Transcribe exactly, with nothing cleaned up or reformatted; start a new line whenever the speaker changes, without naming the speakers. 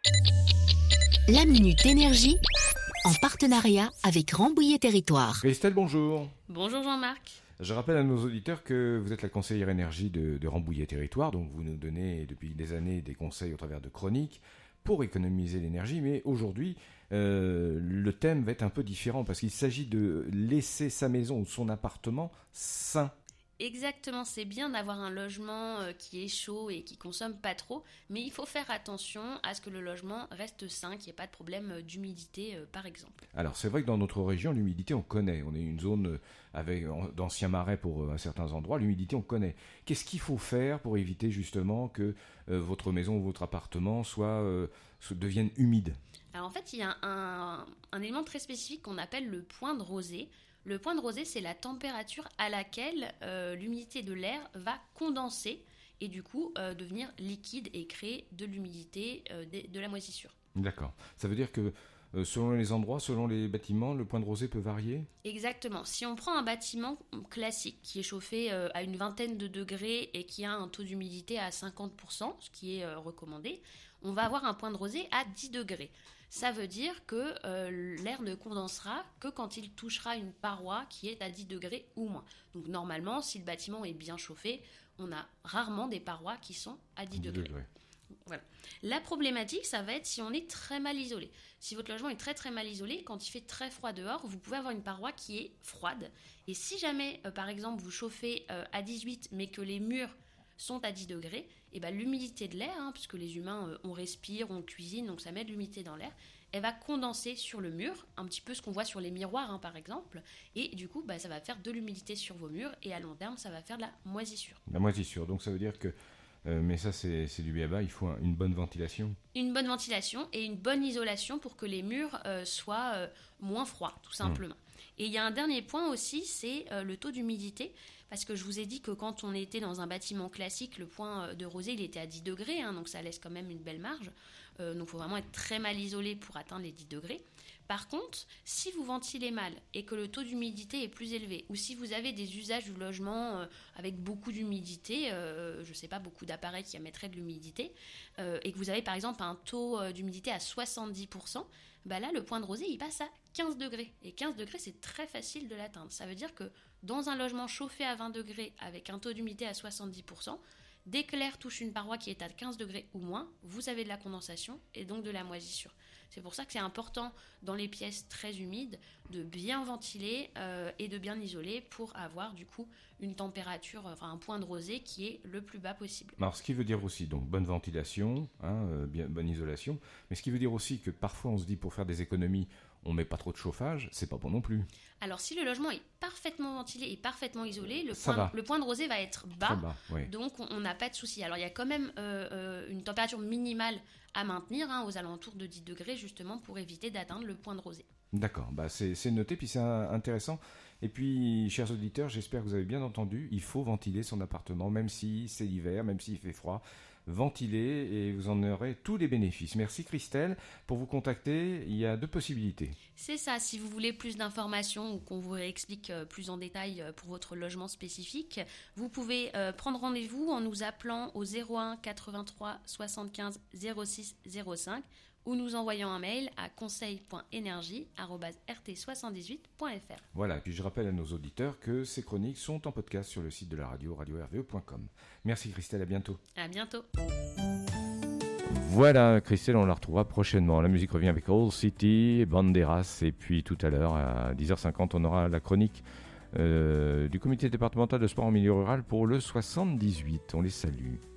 La Minute Énergie, en partenariat avec Rambouillet Territoire.
Christelle, bonjour.
Bonjour Jean-Marc.
Je rappelle à nos auditeurs que vous êtes la conseillère énergie de, de Rambouillet Territoire, donc vous nous donnez depuis des années des conseils au travers de chroniques pour économiser l'énergie, mais aujourd'hui, euh, le thème va être un peu différent parce qu'il s'agit de laisser sa maison ou son appartement sain.
Exactement, c'est bien d'avoir un logement euh, qui est chaud et qui consomme pas trop, mais il faut faire attention à ce que le logement reste sain, qu'il n'y ait pas de problème euh, d'humidité euh, par exemple.
Alors c'est vrai que dans notre région, l'humidité on connaît, on est une zone avec d'anciens marais pour euh, à certains endroits, l'humidité on connaît. Qu'est-ce qu'il faut faire pour éviter justement que euh, votre maison ou votre appartement soit, euh, se devienne humide ?
Alors en fait, il y a un, un élément très spécifique qu'on appelle le point de rosée. Le point de rosée, c'est la température à laquelle euh, l'humidité de l'air va condenser et du coup euh, devenir liquide et créer de l'humidité, euh, de, de la moisissure.
D'accord. Ça veut dire que euh, selon les endroits, selon les bâtiments, le point de rosée peut varier ?
Exactement. Si on prend un bâtiment classique qui est chauffé euh, à une vingtaine de degrés et qui a un taux d'humidité à cinquante pour cent, ce qui est euh, recommandé, on va avoir un point de rosée à dix degrés. Ça veut dire que euh, l'air ne condensera que quand il touchera une paroi qui est à dix degrés ou moins. Donc normalement, si le bâtiment est bien chauffé, on a rarement des parois qui sont à dix degrés. degrés. Voilà. La problématique, ça va être si on est très mal isolé. Si votre logement est très très mal isolé, quand il fait très froid dehors, vous pouvez avoir une paroi qui est froide. Et si jamais, euh, par exemple, vous chauffez euh, à dix-huit, mais que les murs sont à dix degrés, et ben l'humidité de l'air, hein, puisque les humains, euh, on respire, on cuisine, donc ça met de l'humidité dans l'air, elle va condenser sur le mur, un petit peu ce qu'on voit sur les miroirs, hein, par exemple, et du coup, bah, ça va faire de l'humidité sur vos murs, et à long terme, ça va faire de la moisissure.
La moisissure, donc ça veut dire que, euh, mais ça c'est, c'est du b.a-ba, il faut un, une bonne ventilation.
Une bonne ventilation et une bonne isolation pour que les murs euh, soient euh, moins froids, tout simplement. Mmh. Et il y a un dernier point aussi, c'est euh, le taux d'humidité. Parce que je vous ai dit que quand on était dans un bâtiment classique, le point de rosée, il était à dix degrés, hein, donc ça laisse quand même une belle marge. Euh, donc il faut vraiment être très mal isolé pour atteindre les dix degrés. Par contre, si vous ventilez mal et que le taux d'humidité est plus élevé, ou si vous avez des usages du logement euh, avec beaucoup d'humidité, euh, je ne sais pas, beaucoup d'appareils qui émettraient de l'humidité, euh, et que vous avez par exemple un taux d'humidité à soixante-dix pour cent, bah là le point de rosée il passe à quinze degrés. Et quinze degrés, c'est très facile de l'atteindre. Ça veut dire que dans un logement chauffé à vingt degrés avec un taux d'humidité à soixante-dix pour cent, dès que l'air touche une paroi qui est à quinze degrés ou moins, vous avez de la condensation et donc de la moisissure. C'est pour ça que c'est important dans les pièces très humides de bien ventiler euh, et de bien isoler pour avoir du coup une température, enfin un point de rosée qui est le plus bas possible.
Alors ce qui veut dire aussi donc bonne ventilation, hein, euh, bien, bonne isolation, mais ce qui veut dire aussi que parfois on se dit pour faire des économies, on met pas trop de chauffage, c'est pas bon non plus.
Alors si le logement est parfaitement ventilé et parfaitement isolé, le, point, le point de rosée va être bas,
bas oui.
Donc on n'a pas de souci. Alors il y a quand même euh, euh, une température minimale à maintenir, hein, aux alentours de dix degrés justement pour éviter d'atteindre le point de rosée.
D'accord, bah c'est, c'est noté, puis c'est intéressant. Et puis, chers auditeurs, j'espère que vous avez bien entendu, il faut ventiler son appartement, même si c'est l'hiver, même s'il fait froid. Ventilez et vous en aurez tous les bénéfices. Merci Christelle. Pour vous contacter, il y a deux possibilités.
C'est ça, si vous voulez plus d'informations ou qu'on vous réexplique plus en détail pour votre logement spécifique, vous pouvez prendre rendez-vous en nous appelant au zéro un quatre-vingt-trois soixante-quinze zéro six zéro cinq ou nous envoyant un mail à conseil point énergie arobase r t soixante-dix-huit point f r.
Voilà, et puis je rappelle à nos auditeurs que ces chroniques sont en podcast sur le site de la radio, radio r v e point com. Merci Christelle, à bientôt.
À bientôt.
Voilà, Christelle, on la retrouvera prochainement. La musique revient avec Old City, Banderas, et puis tout à l'heure, à dix heures cinquante, on aura la chronique euh, du comité départemental de sport en milieu rural pour le soixante-dix-huit. On les salue.